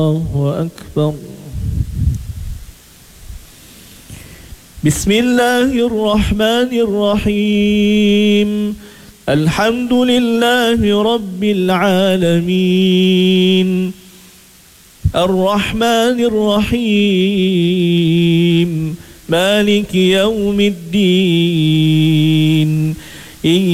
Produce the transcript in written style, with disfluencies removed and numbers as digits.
الله أكبر. بسم الله الرحمن الرحيم. الحمد لله رب العالمين، الرحمن الرحيم، مالك يوم الدين.